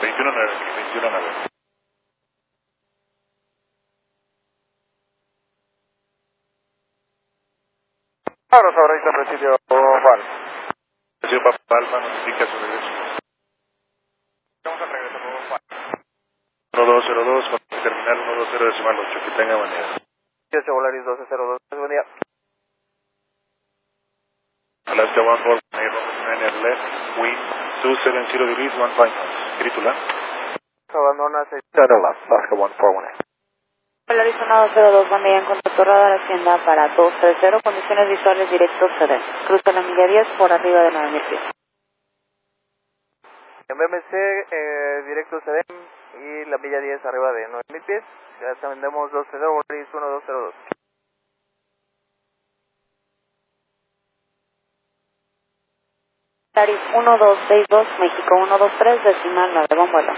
21-9, 21-9. Ahora sobre el presidio Juan. Presidio Papa Alfa nos indica su regreso. Vamos al regreso, Juan. 1202 con terminal 120.8. Que tenga buen día. 18 Volaris 1202. Buen día. Alaska 14, left, wind 270 degrees, 15 knots. Gritula. Abandona 6 Alaska 141. Volaris 1202, buen día, en contacto radar Hacienda para 230, condiciones visuales directos CD. Cruza la milla 10 por arriba de 9000 pies. En BMC, directo CDM y la milla 10 arriba de 9000 pies. Ya vendemos 230 Volaris 1202. Volaris 1262, México 123, decimal 9, buen vuelo.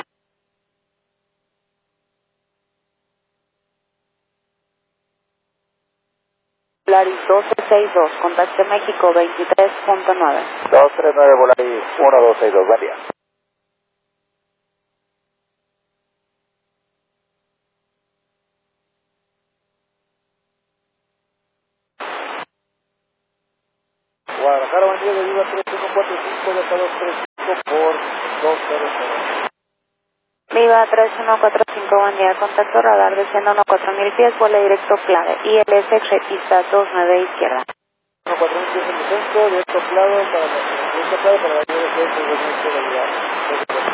Volaris 1262, contacte México 23.9. 239 Volaris 1262, buen día. Guadalajara, buen día, de Viva 3145, Delta 235 por 200. Viva 3145, buen día, contacto radar desciendo 4000 pies, vuelo directo clave. ILS pista 29 izquierda. 4000 pies en el centro, directo clave para la directo clave para la lluvia de 2020 de